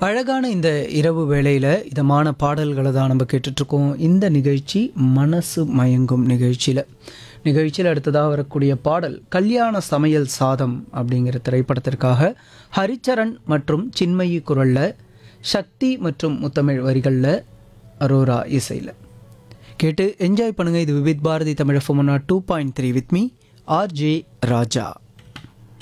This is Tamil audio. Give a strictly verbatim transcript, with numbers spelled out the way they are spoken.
அழகான இந்த இரவு வேளையில் இதமான பாடல்களை தான் நம்ம கேட்டுட்ருக்கோம். இந்த நிகழ்ச்சி மனசு மயங்கும் நிகழ்ச்சியில் நிகழ்ச்சியில் அடுத்ததாக வரக்கூடிய பாடல் கல்யாண சமையல் சாதம் அப்படிங்கிற திரைப்படத்திற்காக ஹரிச்சரன் மற்றும் சின்மயி குரலில், சக்தி மற்றும் முத்தமிழ் வரிகளில், அரோரா இசையில் கேட்டு என்ஜாய் பண்ணுங்கள். இது Vividh Bharathi Tamil FM two point three with me RJ Raja.